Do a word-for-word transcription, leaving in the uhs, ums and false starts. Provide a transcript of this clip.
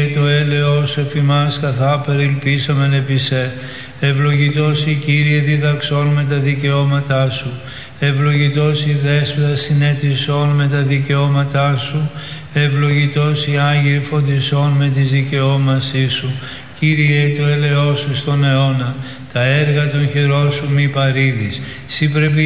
το έλεος εφ' ημάς καθάπερ ελπίσαμεν επί σε. Ευλογητός η Κύριε διδαξών με τα δικαιώματά σου. Ευλογητός η Δέσποινα συνέτησών με τα δικαιώματά σου. Ευλογητός η Άγιε φωτισών με τις δικαιώμασή σου. Κύριε το έλεος σου στον αιώνα, τα έργα των χειρών σου μη παρήδεις. Συ πρέπει